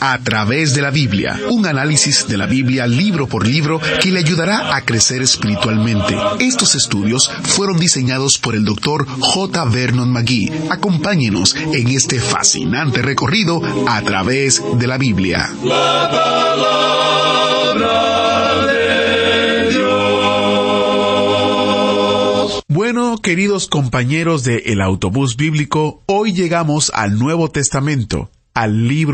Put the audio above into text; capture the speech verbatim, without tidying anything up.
A través de la Biblia, un análisis de la Biblia libro por libro que le ayudará a crecer espiritualmente. Estos estudios fueron diseñados por el doctor J. Vernon McGee. Acompáñenos en este fascinante recorrido a través de la Biblia. La palabra de Dios. Bueno, queridos compañeros de El Autobús Bíblico, hoy llegamos al Nuevo Testamento, al libro